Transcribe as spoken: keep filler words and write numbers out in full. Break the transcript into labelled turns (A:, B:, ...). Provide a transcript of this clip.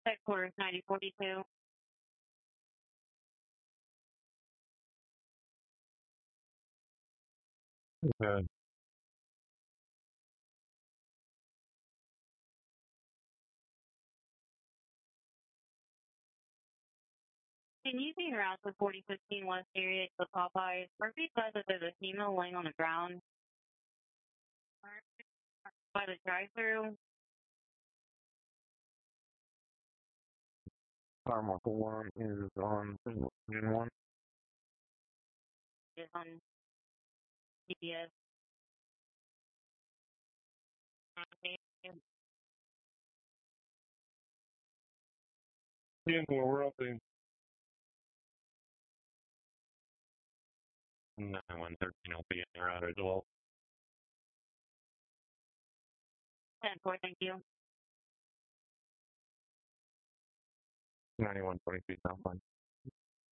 A: Headquarters ninety forty-two.
B: Good.
A: Can you see route to forty fifteen West area to Popeyes? Murphy says that there's a female laying on the ground by the drive-through.
B: Car Marshal one is on Engine one.
A: Is on G P S.
B: ten four, we're up in nine one thirteen L P in route as well.
A: ten four, thank you.
B: ninety-one twenty-two southbound.